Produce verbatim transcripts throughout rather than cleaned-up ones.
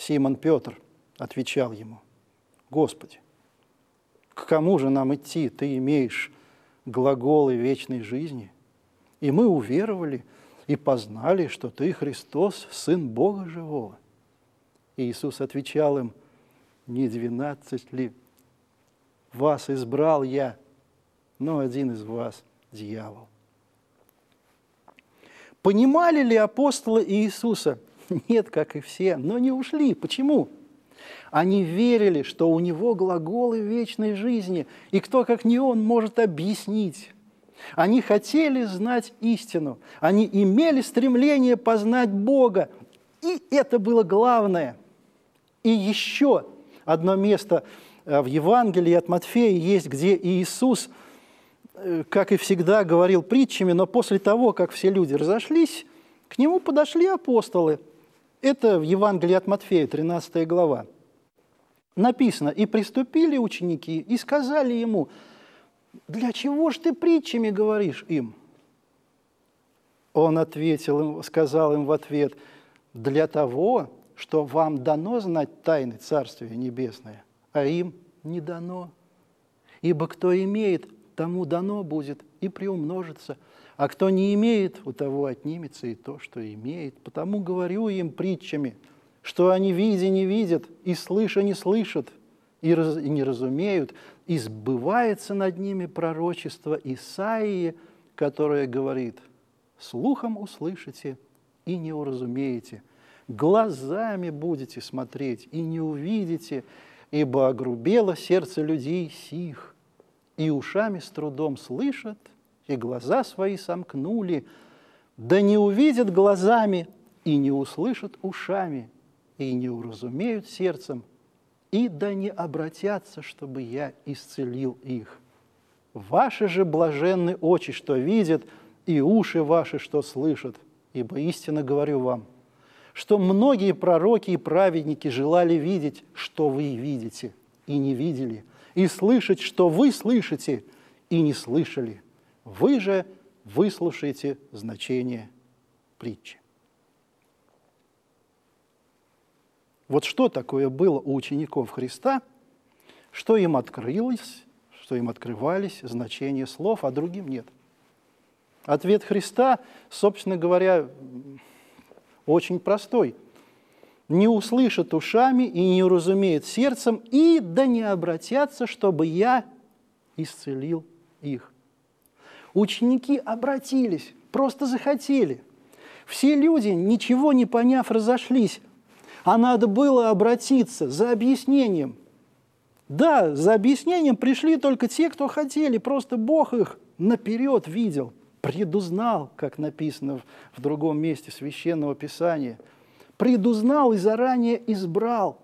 Симон Петр отвечал ему: «Господи, к кому же нам идти? Ты имеешь глаголы вечной жизни, и мы уверовали и познали, что Ты Христос, Сын Бога Живого». И Иисус отвечал им: «Не двенадцать ли вас избрал Я, но один из вас – дьявол». Понимали ли апостолы Иисуса? Нет, как и все, но не ушли. Почему? Они верили, что у Него глаголы вечной жизни, и кто, как не Он, может объяснить. Они хотели знать истину, они имели стремление познать Бога, и это было главное. И еще одно место в Евангелии от Матфея есть, где Иисус, как и всегда, говорил притчами, но после того, как все люди разошлись, к Нему подошли апостолы. Это в Евангелии от Матфея, тринадцатая глава. Написано: «И приступили ученики, и сказали Ему: для чего ж Ты притчами говоришь им?» Он ответил им, сказал им в ответ: «Для того, что вам дано знать тайны Царствия Небесное, а им не дано. Ибо кто имеет, тому дано будет и приумножится, а кто не имеет, у того отнимется и то, что имеет. Потому говорю им притчами, что они, видя, не видят, и слыша, не слышат, и, раз, и не разумеют, и сбывается над ними пророчество Исаии, которое говорит: слухом услышите и не уразумеете, глазами будете смотреть и не увидите, ибо огрубело сердце людей сих, и ушами с трудом слышат, и глаза свои сомкнули, да не увидят глазами, и не услышат ушами, и не уразумеют сердцем, и да не обратятся, чтобы я исцелил их. Ваши же блаженны очи, что видят, и уши ваши, что слышат, ибо истинно говорю вам, что многие пророки и праведники желали видеть, что вы видите, и не видели, и слышать, что вы слышите, и не слышали. Вы же выслушайте значение притчи». Вот что такое было у учеников Христа, что им открылось, что им открывались значения слов, а другим нет. Ответ Христа, собственно говоря, очень простой. «Не услышат ушами и не уразумеют сердцем, и да не обратятся, чтобы я исцелил их». Ученики обратились, просто захотели. Все люди, ничего не поняв, разошлись, а надо было обратиться за объяснением. Да, за объяснением пришли только те, кто хотели, просто Бог их наперед видел, предузнал, как написано в другом месте Священного Писания, предузнал и заранее избрал.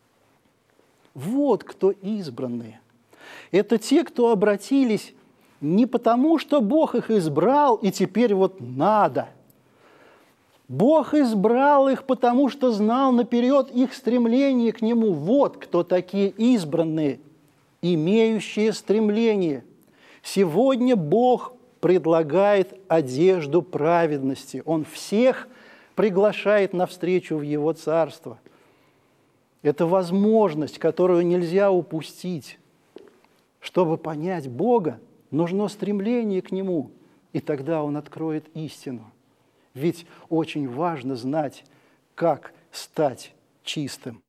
Вот кто избранные. Это те, кто обратились не потому, что Бог их избрал, и теперь вот надо. Бог избрал их, потому что знал наперед их стремление к Нему. Вот кто такие избранные, имеющие стремление. Сегодня Бог предлагает одежду праведности. Он всех приглашает навстречу в Его Царство. Это возможность, которую нельзя упустить. Чтобы понять Бога, нужно стремление к Нему, и тогда Он откроет истину. Ведь очень важно знать, как стать чистым.